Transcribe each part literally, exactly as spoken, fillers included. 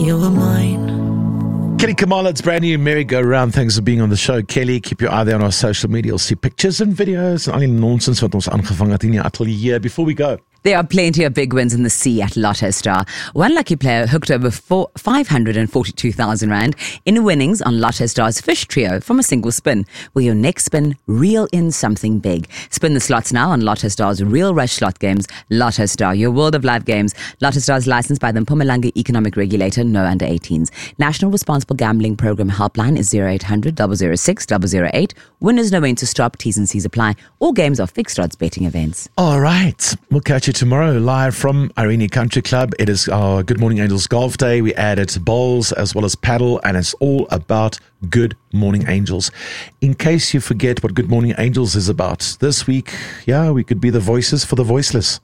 you were mine. Kelly Kamala, it's brand new merry-go-round. Thanks for being on the show, Kelly. Keep your eye there on our social media. You'll see pictures and videos and al die nonsens wat ons aangevang het in die atelier. Before we go, there are plenty of big wins in the sea at Lotto Star. One lucky player hooked over four, five hundred forty-two thousand rand in winnings on Lotto Star's Fish Trio from a single spin. Will your next spin reel in something big? Spin the slots now on Lotto Star's Real Rush slot games. Lotto Star, your world of live games. Lotto Star is licensed by the Mpumalanga Economic Regulator, no under eighteens. National Responsible Gambling Program helpline is zero eight hundred, double oh six, double oh eight. Winners know when to stop. T's and C's apply. All games are fixed odds betting events. all right. We'll catch you tomorrow live from Irene Country Club. It is our Good Morning Angels Golf Day. We added bowls as well as paddle, and it's all about Good Morning Angels. In case you forget what Good Morning Angels is about, this week, yeah, we could be the voices for the voiceless.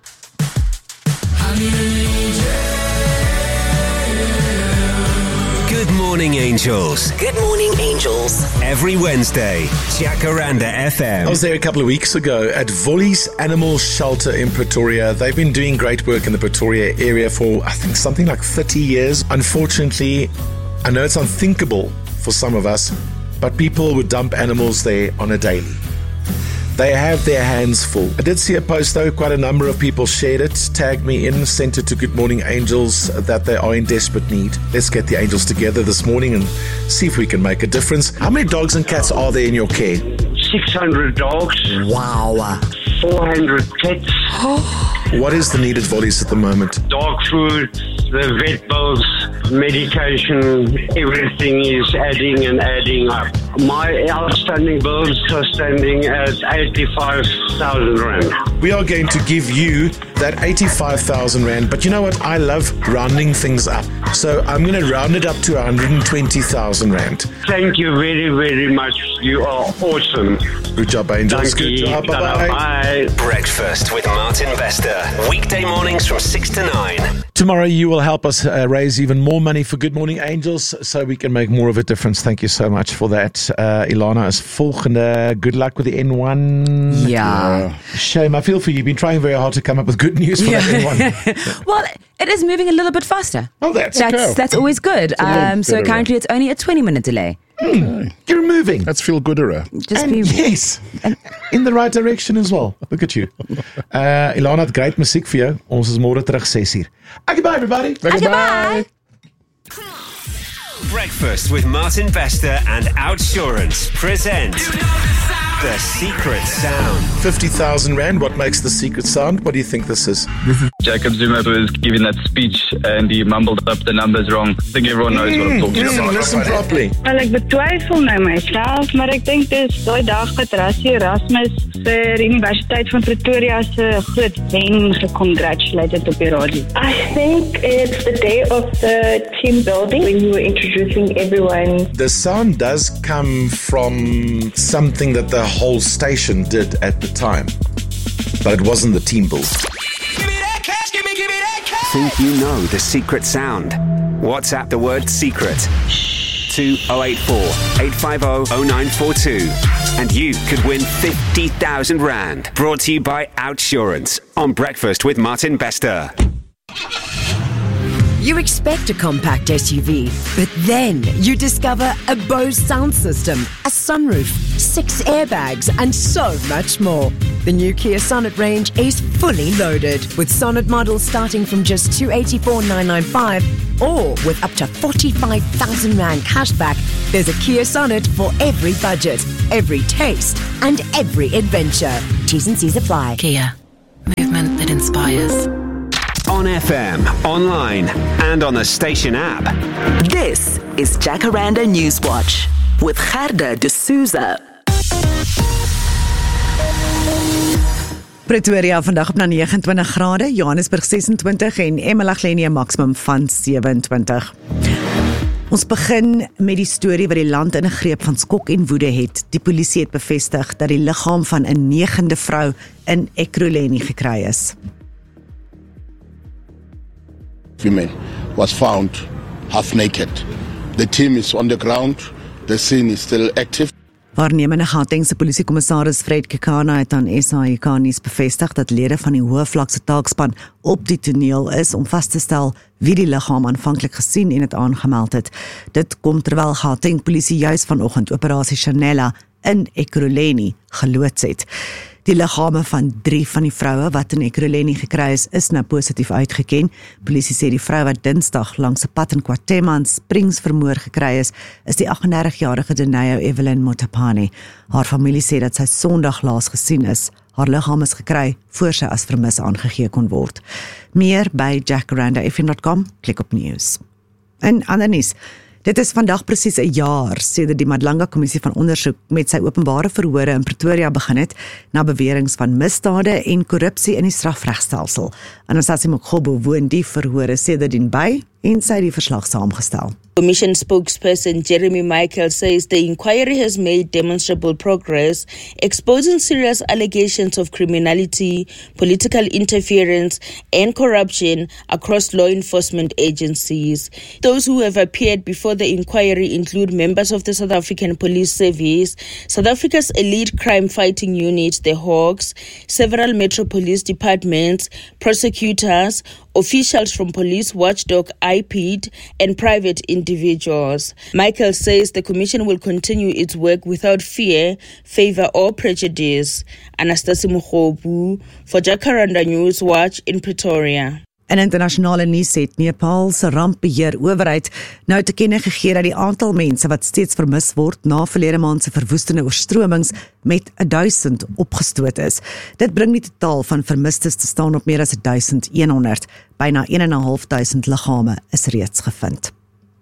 Good Morning Angels. Good morning, angels. Every Wednesday, Jacaranda F M. I was there a couple of weeks ago at Vollies Animal Shelter in Pretoria. They've been doing great work in the Pretoria area for, I think, something like thirty years. Unfortunately, I know it's unthinkable for some of us, but people would dump animals there on a daily. They have their hands full. I did see a post though, quite a number of people shared it, tagged me in, sent it to Good Morning Angels that they are in desperate need. Let's get the angels together this morning and see if we can make a difference. How many dogs and cats are there in your care? six hundred dogs, Wow. four hundred cats, What is the need at Vollies at the moment? dog food, the vet bills, medication, everything is adding and adding up. My outstanding bills are standing at eighty-five thousand rand. We are going to give you that eighty-five thousand rand, but you know what? I love rounding things up. So I'm going to round it up to one hundred twenty thousand rand. Thank you very, very much. You are awesome. Good job, Angels. Thank Good you. job. Bye-bye. Bye. Breakfast with Martin Bester. Weekday mornings from six to nine. Tomorrow you will help us uh, raise even more money for Good Morning Angels so we can make more of a difference. Thank you so much for that. Uh, Ilana is volgende. Good luck with the N one. Yeah. Shame. I feel for you. You've been trying very hard to come up with good news for that N one. Well, it is moving a little bit faster. Oh, that's That's okay. that's always good. Um, so better, currently it's only a twenty minute delay. You're moving. That's feel gooder. Just And be yes, in the right direction as well. Look at you. Uh, Ilana het great musiek vir jou. Ons is môre terug ses uur. Okay, bye everybody. Goodbye. Breakfast with Martin Bester and Outsurance present The Secret Sound. fifty thousand rand. What makes the secret sound? What do you think this is? Jacob Zuma was giving that speech and he mumbled up the numbers wrong. I think everyone knows what I'm talking Listen, about. listen properly. Wel, ek betwyfel nou myself, maar ek dink dis daai dag wat Rassie Erasmus vir die Universiteit van Pretoria se groot wen gecongratulated op die radio. I think it's the day of the team building when you were introducing everyone. The sound does come from something that the whole station did at the time, but it wasn't the team build. Think you know the secret sound? WhatsApp the word secret to oh eight four, eight five oh, oh nine four two and you could win fifty thousand rand. Brought to you by Outsurance on Breakfast with Martin Bester. You expect a compact S U V, but then you discover a Bose sound system, a sunroof, six airbags, and so much more. The new Kia Sonet range is fully loaded, with Sonet models starting from just two hundred eighty-four thousand nine hundred ninety-five or with up to forty-five thousand rand cashback. There's a Kia Sonet for every budget, every taste, and every adventure. T's and C's apply. Kia. Movement that inspires. On F M, online, and on the station app. This is Jacaranda Newswatch with Gerda de Souza. Pretoria vandag op na vyf nege grade, Johannesburg ses en twintig en Emalaghleni 'n maksimum van sewe en twintig. Ons begin met die storie wat die land in 'n greep van skok en woede het. Die polisie het bevestig dat die liggaam van 'n negende vrou in Ekurhuleni gekry is. Woman was found half naked. The team is on the ground. The scene is still active. Waarnemende Gautengse polisiekommissaris Fred Kekana het aan S A I K nuus bevestig dat lede van die hoëvlakse taakspan op die toneel is om vas te stel wie die liggaam aanvanklik gesien en het aangemeld het. Dit kom terwyl Gauteng polisie juis vanoggend operasie Chanela in Ekurhuleni geloods het. Die liggame van drie van die vroue wat in Ekurhuleni gekry is, is nou positief uitgeken. Polisie sê die vrou wat Dinsdag langs 'n pad in KwaThema in Springs vermoor gekry is, is die agt en dertig-jarige Denayo Evelyn Motapane. Haar familie sê dat sy Sondag laas gesien is. Haar liggaam is gekry voor sy as vermis aangegee kon word. Meer by jacaranda f m dot com, klik op nuus. En ander nuus. Dit is vandag presies 'n jaar sedert die Madlanga Kommissie van Ondersoek met sy openbare verhore in Pretoria begin het na beweringe van misdade en korrupsie in die strafregstelsel. Anastasia Mokgobo woon die verhore sedertdien by en sy het die verslag saamgestel. Commission spokesperson Jeremy Michael says the inquiry has made demonstrable progress, exposing serious allegations of criminality, political interference, and corruption across law enforcement agencies. Those who have appeared before the inquiry include members of the South African Police Service, South Africa's elite crime-fighting unit, the Hawks, several Metro Police departments, prosecutors, officials from police watchdog I P D, and private individuals. Michael says the Commission will continue its work without fear, favour or prejudice. Anastasia Mokgobo for Jacaranda News Watch in Pretoria. In internasionale nuus het Nepal se rampbeheer owerheid nou te kenne gegee dat die aantal mense wat steeds vermis word na verlede maand se verwoestende oorstromings met duisend opgestoot is. Dit bring die totaal van vermistes te staan op meer as duisend honderd. Byna een en 'n half duisend liggame is reeds gevind.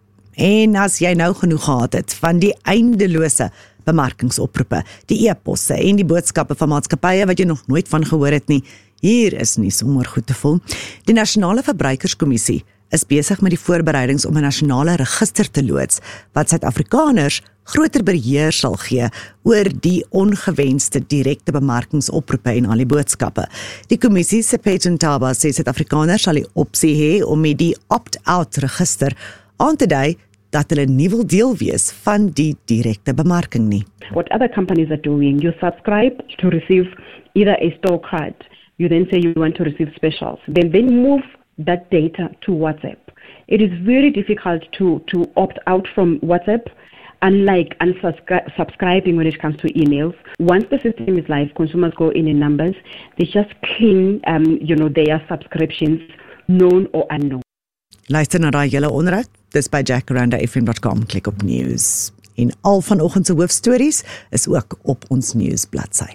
En as jy nou genoeg gehad het van die eindelose bemarkingsoproepe, die e-posse en die boodskappe van maatskappye wat jy nog nooit van gehoor het nie, hier is nie sommer goed te voel. Die Nasionale Verbruikerskommissie is besig met die voorbereidings om 'n nasionale register te loods, wat Suid-Afrikaners groter beheer sal gee oor die ongewenste direkte bemarkingsoproepe en al die boodskappe. Die kommissie se Ntaba sê Suid-Afrikaners sal die opsie hê om met die opt-out register aan te dui dat hulle nie wil deel wees van die direkte bemarking nie. What other companies are doing, you subscribe to receive either a store card. You then say you want to receive specials. Then then move that data to WhatsApp. It is very difficult to, to opt out from WhatsApp, unlike unsubscribing when it comes to emails. Once the system is live, consumers go in in numbers. They just clean um, you know, their subscriptions, known or unknown. Luister na daai hele onderhoud. Dis by jacaranda f m dot com, klik op nuus. En al vanoggend se hoofstories is ook op ons nuusbladsy.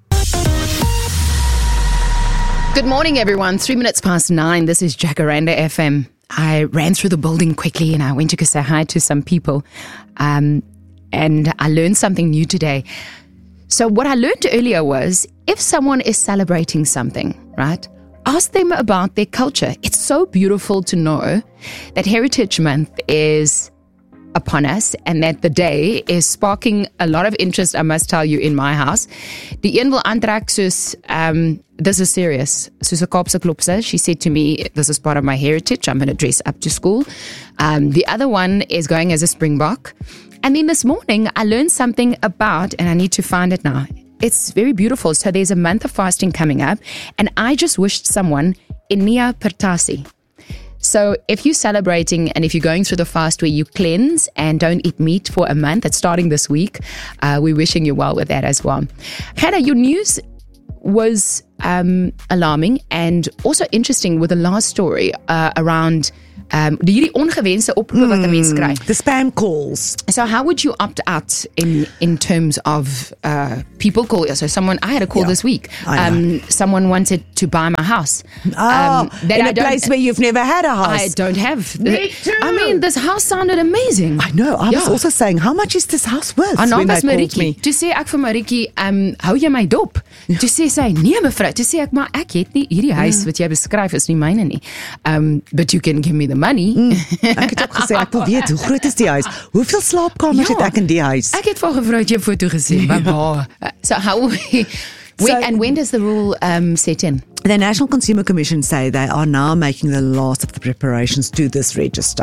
Good morning, everyone. Three minutes past nine. This is Jacaranda F M. I ran through the building quickly and I went to go say hi to some people. Um, and I learned something new today. So what I learned earlier was, if someone is celebrating something, right, ask them about their culture. It's so beautiful to know that Heritage Month is upon us and that the day is sparking a lot of interest, I must tell you, in my house. Die een wil aantrek soos, um, this is serious, soos 'n Kaapse klopse. She said to me, this is part of my heritage, I'm going to dress up to school. Um, the other one is going as a Springbok. And then this morning, I learned something about, and I need to find it now. It's very beautiful. So there's a month of fasting coming up, and I just wished someone Inia Pertasi. So if you're celebrating and if you're going through the fast where you cleanse and don't eat meat for a month, it's starting this week, uh, we're wishing you well with that as well. Hannah, your news was um, alarming and also interesting with the last story uh, around um, die hierdie ongewenste oproepe wat 'n mens kry. The spam calls. So how would you opt out in in terms of uh, people call you? So someone, I had a call yeah, this week. Um, someone wanted to buy my house. Oh, um, that in I a place where you've never had a house. I don't have. Me too. I mean, this house sounded amazing. I know. I yeah. was also saying, how much is this house worth? Haar naam was Mariki. Toe sê ek vir Mariki, um, hou jy my dop? Ja. Toe sê sy, nee mevrou. Toe sê ek, maar ek het nie hierdie huis ja. wat jy beskryf is nie myne nie. Um, but you can give me the money. Mm. Ek het ook gesê, ek wil weet, hoe groot is die huis? Hoeveel slaapkamers ja. het ek in die huis? Ek het vir gevra, het jy 'n foto gesien? Maar so how we, we so, and when does the rule um, set in? The National Consumer Commission say they are now making the last of the preparations to this register.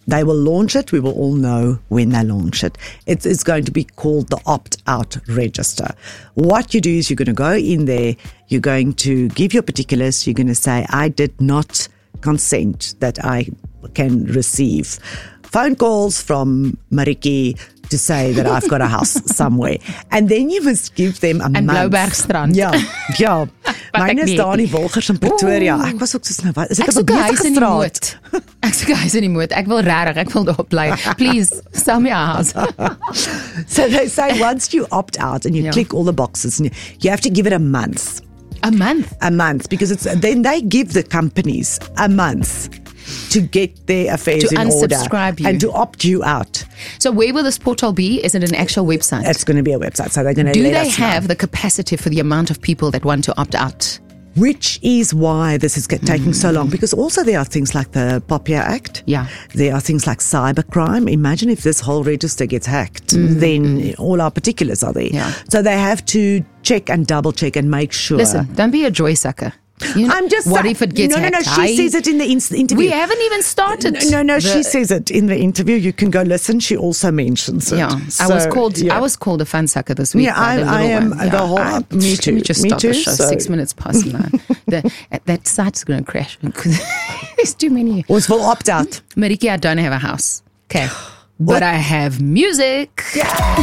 They will launch it. We will all know when they launch it. It is going to be called the opt-out register. What you do is you're going to go in there. You're going to give your particulars. You're going to say, I did not consent that I can receive phone calls from Mariki to say that I've got a house somewhere. And then you must give them a en month. Bloubergstrand. Ja, ja. Myne is nie. daar in die Wolgers in Pretoria. Ek was ook so nou, wat is dit Ek 'n soek 'n huis besige in die straat? moed. Ek soek 'n huis in die moed. Ek wil regtig, ek wil daar bly. Please, sell me a house. So they say once you opt out and you Yeah. click all the boxes, and you, you have to give it a month. A month? A month, because it's then they give the companies a month to get their affairs To in order unsubscribe you. and to opt you out. So where will this portal be? Is it an actual website? It's going to be a website, so they're going to Do let they us know. have the capacity for the amount of people that want to opt out? Which is why this is get- taking so long, because also there are things like the POPIA Act. Yeah. There are things like cybercrime. Imagine if this whole register gets hacked, Mm. then all our particulars are there. Yeah. So they have to check and double check and make sure. Listen, don't be a joy sucker. You know, I'm just what saying- if it gets no, no, no. hacked? She I- says it in the in- interview. We haven't even started. No, no, no the- she says it in the interview. You can go listen. She also mentions it. Yeah, I So, was called. yeah. I was called a fun sucker this week. Yeah, by I- the I little am one. the whole- I- me let too, me just me stop the too, show. so- Six minutes past nine. the, that site's going to crash because there's too many. Ons wil opt out. Mariki, I don't have a house. Okay, but I have music. Yeah.